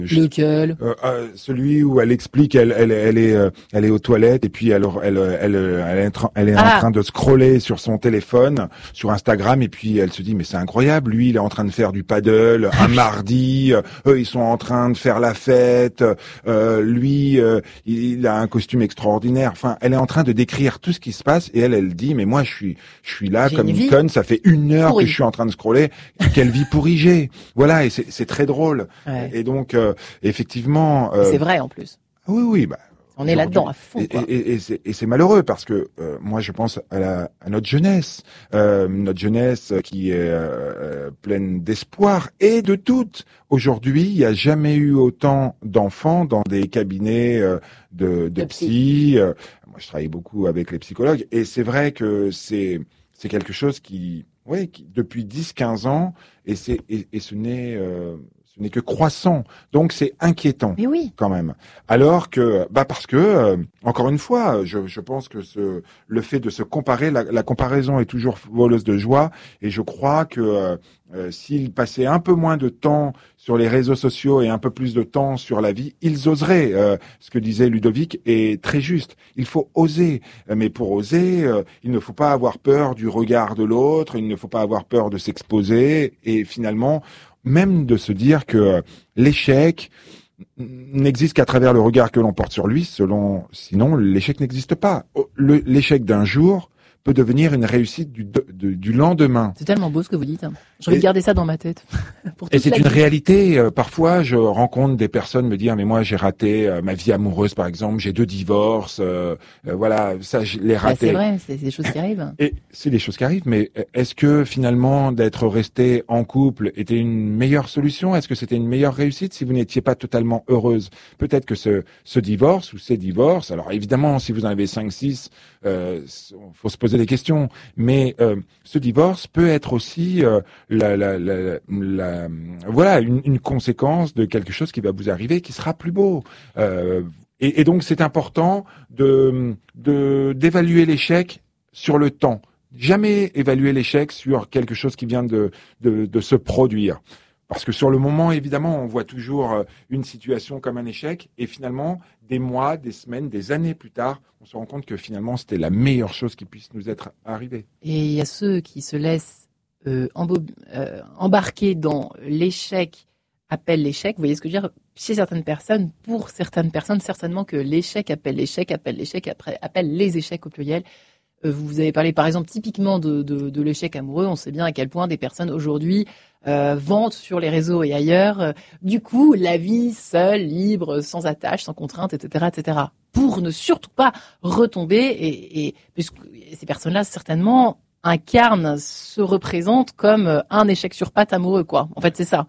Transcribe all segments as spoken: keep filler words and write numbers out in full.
Lequel? Euh, euh, celui où elle explique, elle, elle, elle est, euh, elle est aux toilettes et puis elle, elle, elle, elle est, en train, elle est en Ah, train de scroller sur son téléphone, sur Instagram et puis elle se dit mais c'est incroyable, lui il est en train de faire du paddle un mardi, euh, eux ils sont en train de faire la fête, euh, lui euh, il a un costume extraordinaire. Enfin, elle est en train de décrire tout ce qui se passe et elle, elle dit mais moi je suis, je suis là j'ai comme une une vie conne, ça fait une heure que je pourrie. suis en train de scroller, quelle vie pourrie j'ai. Voilà et c'est, c'est très drôle. Ouais. Et donc euh, effectivement. Et Euh, c'est vrai en plus. oui, oui, bah, On est là-dedans à fond, et, quoi. et, et, et c'est, et c'est malheureux parce que euh, moi je pense à, la, à notre jeunesse, euh, notre jeunesse qui est euh, pleine d'espoir et de doute. Aujourd'hui, il n'y a jamais eu autant d'enfants dans des cabinets euh, de, de Le psy. psy. Euh, moi, je travaille beaucoup avec les psychologues et c'est vrai que c'est c'est quelque chose qui, ouais, qui depuis dix quinze ans et c'est et, et ce n'est euh, ce n'est que croissant. Donc c'est inquiétant. Mais oui. Quand même. Alors que, bah parce que, euh, encore une fois, je, je pense que ce, le fait de se comparer, la, la comparaison est toujours voleuse de joie, et je crois que euh, euh, s'ils passaient un peu moins de temps sur les réseaux sociaux et un peu plus de temps sur la vie, ils oseraient. Euh, ce que disait Ludovic est très juste. Il faut oser, mais pour oser, euh, il ne faut pas avoir peur du regard de l'autre, il ne faut pas avoir peur de s'exposer, et finalement, même de se dire que euh, l'échec n'existe qu'à travers le regard que l'on porte sur lui, selon, sinon l'échec n'existe pas. Le, l'échec d'un jour peut devenir une réussite du, de, du lendemain. C'est tellement beau ce que vous dites. J'ai envie de garder ça dans ma tête. Pour Et toute c'est la une vie. réalité. Euh, parfois, je rencontre des personnes me dire, mais moi, j'ai raté euh, ma vie amoureuse, par exemple. J'ai deux divorces. Euh, euh, voilà, ça, je l'ai Bah, raté. c'est vrai, c'est, c'est des choses qui arrivent. Et c'est des choses qui arrivent, mais est-ce que finalement d'être resté en couple était une meilleure solution? Est-ce que c'était une meilleure réussite si vous n'étiez pas totalement heureuse? Peut-être que ce, ce divorce ou ces divorces, alors évidemment, si vous en avez cinq, six, euh, faut se poser des questions, mais euh, ce divorce peut être aussi euh, la, la, la, la, voilà une, une conséquence de quelque chose qui va vous arriver, qui sera plus beau. Euh, et, et donc c'est important de, de d'évaluer l'échec sur le temps. Jamais évaluer l'échec sur quelque chose qui vient de, de, de se produire. Parce que sur le moment, évidemment, on voit toujours une situation comme un échec et finalement, des mois, des semaines, des années plus tard, on se rend compte que finalement, c'était la meilleure chose qui puisse nous être arrivée. Et il y a ceux qui se laissent euh, embo- euh, embarquer dans l'échec appelle l'échec. Vous voyez ce que je veux dire? Chez certaines personnes, pour certaines personnes, certainement que l'échec appelle l'échec, appelle l'échec, après, appelle les échecs au pluriel. Vous avez parlé par exemple typiquement de, de, de l'échec amoureux. On sait bien à quel point des personnes aujourd'hui euh, vantent sur les réseaux et ailleurs. Euh, du coup, la vie seule, libre, sans attache, sans contrainte, et cetera, et cetera. Pour ne surtout pas retomber et, et puisque ces personnes-là certainement incarnent, se représentent comme un échec sur pattes amoureux, quoi. En fait, c'est ça.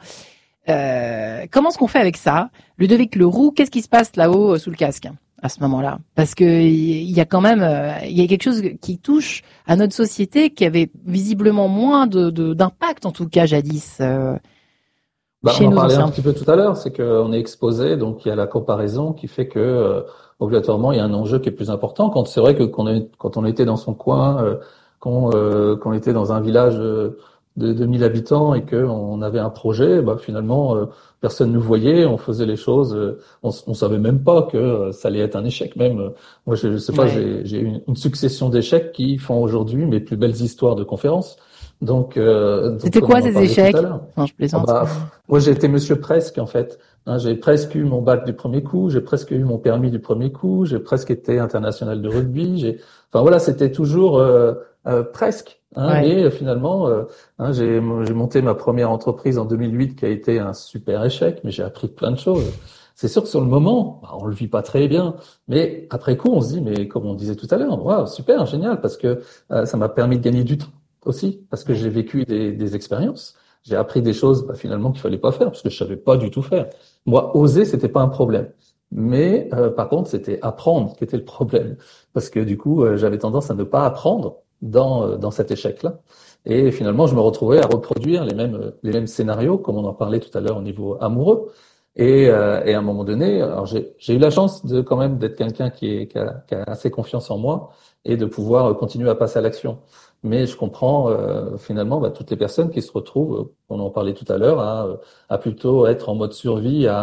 Euh, comment est-ce qu'on fait avec ça? Ludovic Leroux, qu'est-ce qui se passe là-haut sous le casque à ce moment-là? Parce que il y a quand même, il y a quelque chose qui touche à notre société qui avait visiblement moins de, de d'impact, en tout cas jadis. Euh, bah, chez on en nos parlait anciens. un petit peu tout à l'heure, c'est qu'on est exposé, donc il y a la comparaison qui fait que euh, obligatoirement il y a un enjeu qui est plus important. Quand c'est vrai que qu'on est, quand on était dans son coin, euh, qu'on euh, qu'on était dans un village euh, de deux mille habitants et que on avait un projet, bah finalement euh, personne nous voyait, on faisait les choses, euh, on, on savait même pas que euh, ça allait être un échec. Même euh, moi, je, je sais pas, Ouais. j'ai, j'ai une, une succession d'échecs qui font aujourd'hui mes plus belles histoires de conférences. Donc, euh, donc C'était comme quoi on en ces parlait tout échecs? à l'heure. Non, je Ah plaisante. bah, pff, moi, j'ai été monsieur presque en fait. Hein, j'ai presque eu mon bac du premier coup, j'ai presque eu mon permis du premier coup, j'ai presque été international de rugby. J'ai, enfin voilà, c'était toujours euh, euh, presque. Hein, Ouais. mais euh, finalement, euh, hein, j'ai, j'ai monté ma première entreprise en deux mille huit qui a été un super échec, mais j'ai appris plein de choses. C'est sûr que sur le moment, bah, on le vit pas très bien, mais après coup, on se dit, mais comme on disait tout à l'heure, waouh, super, génial, parce que euh, ça m'a permis de gagner du temps aussi, parce que Ouais. j'ai vécu des, des expériences. J'ai appris des choses, bah, finalement, qu'il fallait pas faire, parce que je savais pas du tout faire. Moi, oser, c'était pas un problème. Mais euh, par contre, c'était apprendre qui était le problème, parce que du coup, euh, j'avais tendance à ne pas apprendre dans euh, dans cet échec-là. Et finalement, je me retrouvais à reproduire les mêmes les mêmes scénarios, comme on en parlait tout à l'heure au niveau amoureux. Et, euh, et à un moment donné, alors j'ai j'ai eu la chance de quand même d'être quelqu'un qui est qui a, qui a assez confiance en moi et de pouvoir continuer à passer à l'action. Mais je comprends euh, finalement bah, toutes les personnes qui se retrouvent, on en parlait tout à l'heure, à, à plutôt être en mode survie, à